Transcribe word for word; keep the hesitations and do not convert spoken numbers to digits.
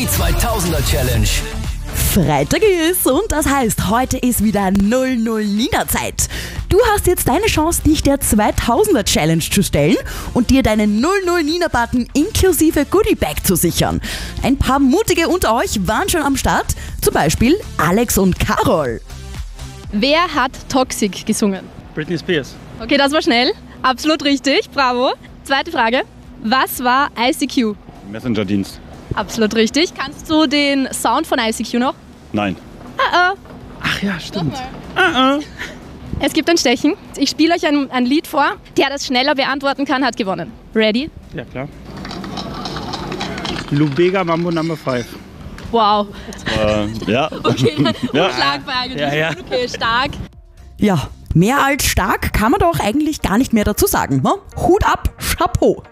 Die zweitausender Challenge. Freitag ist und das heißt, heute ist wieder null null Nina-Zeit. Du hast jetzt deine Chance, dich der zweitausender Challenge zu stellen und dir deinen null null Nina-Button inklusive Goodie-Bag zu sichern. Ein paar Mutige unter euch waren schon am Start, zum Beispiel Alex und Carol. Wer hat Toxic gesungen? Britney Spears. Okay, das war schnell. Absolut richtig, bravo. Zweite Frage. Was war I C Q? Messenger-Dienst. Absolut richtig. Kannst du den Sound von I C Q noch? Nein. Ah, ah. Ach ja, stimmt. Ah, ah. Es gibt ein Stechen. Ich spiele euch ein, ein Lied vor. Der das schneller beantworten kann, hat gewonnen. Ready? Ja, klar. Lubega Mambo Number five. Wow. Äh, ja. Okay, Ja. unschlagbar eigentlich. Ja, ja. Okay, stark. Ja, mehr als stark kann man doch eigentlich gar nicht mehr dazu sagen. Ne? Hut ab, Chapeau.